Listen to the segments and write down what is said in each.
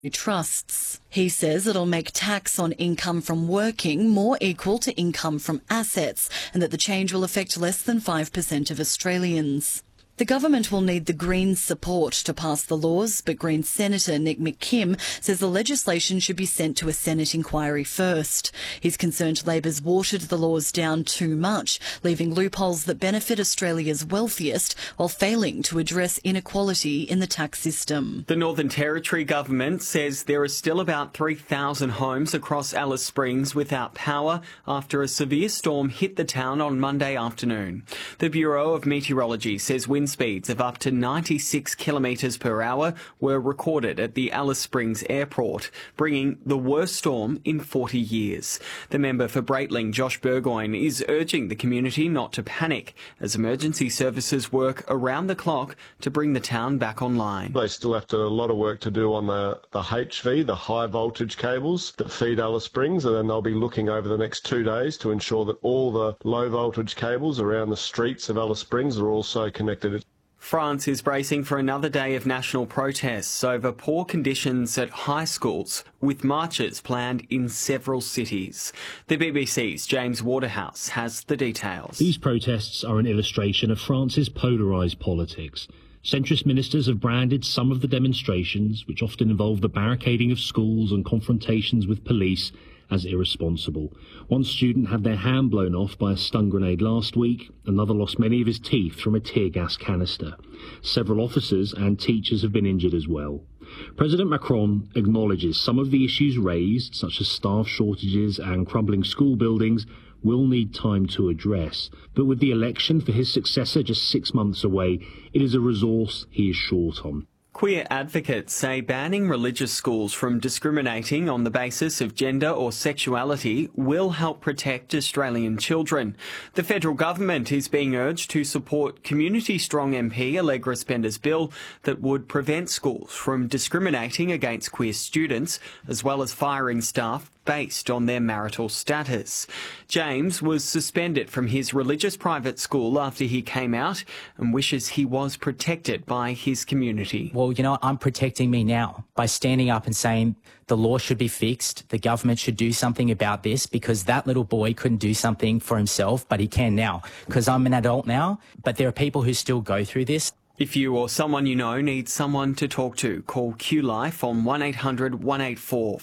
trusts. He says it'll make tax on income from working more equal to income from assets and that the change will affect less than 5% of Australians. The government will need the Greens' support to pass the laws, but Greens Senator Nick McKim says the legislation should be sent to a Senate inquiry first. He's concerned Labor's watered the laws down too much, leaving loopholes that benefit Australia's wealthiest while failing to address inequality in the tax system. The Northern Territory government says there are still about 3,000 homes across Alice Springs without power after a severe storm hit the town on Monday afternoon. The Bureau of Meteorology says wind speeds of up to 96 kilometres per hour were recorded at the Alice Springs Airport, bringing the worst storm in 40 years. The member for Breitling, Josh Burgoyne, is urging the community not to panic as emergency services work around the clock to bring the town back online. They still have a lot of work to do on the HV, the high voltage cables that feed Alice Springs, and then they'll be looking over the next 2 days to ensure that all the low voltage cables around the streets of Alice Springs are also connected. France is bracing for another day of national protests over poor conditions at high schools, with marches planned in several cities. The BBC's James Waterhouse has the details. These protests are an illustration of France's polarised politics. Centrist ministers have branded some of the demonstrations, which often involve the barricading of schools and confrontations with police, as irresponsible. One student had their hand blown off by a stun grenade last week. Another lost many of his teeth from a tear gas canister. Several officers and teachers have been injured as well. President Macron acknowledges some of the issues raised, such as staff shortages and crumbling school buildings, will need time to address. But with the election for his successor just 6 months away, it is a resource he is short on. Queer advocates say banning religious schools from discriminating on the basis of gender or sexuality will help protect Australian children. The federal government is being urged to support Community Strong MP Allegra Spender's bill that would prevent schools from discriminating against queer students, as well as firing staff based on their marital status. James was suspended from his religious private school after he came out and wishes he was protected by his community. Well, you know, I'm protecting me now by standing up and saying the law should be fixed, the government should do something about this, because that little boy couldn't do something for himself, but he can now, because I'm an adult now, but there are people who still go through this. If you or someone you know needs someone to talk to, call QLife on 1800 184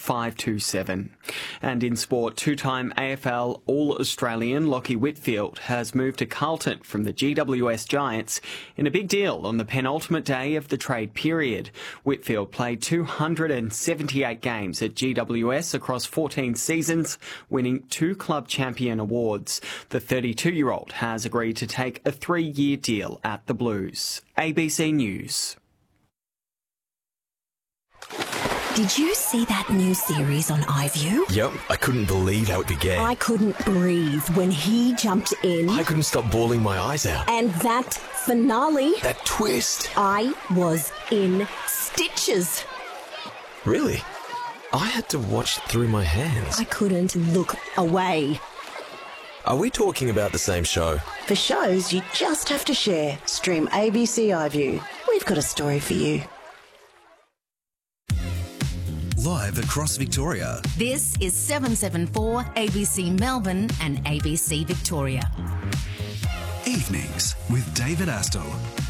527. And in sport, two-time AFL All-Australian Lachie Whitfield has moved to Carlton from the GWS Giants in a big deal on the penultimate day of the trade period. Whitfield played 278 games at GWS across 14 seasons, winning 2 club champion awards. The 32-year-old has agreed to take a 3-year deal at the Blues. ABC News. Did you see that new series on iView? Yep, I couldn't believe how it began. I couldn't breathe when he jumped in. I couldn't stop bawling my eyes out. And that finale. That twist. I was in stitches. Really? I had to watch through my hands. I couldn't look away. Are we talking about the same show? For shows you just have to share, stream ABC iView. We've got a story for you. Live across Victoria. This is 774 ABC Melbourne and ABC Victoria. Evenings with David Astle.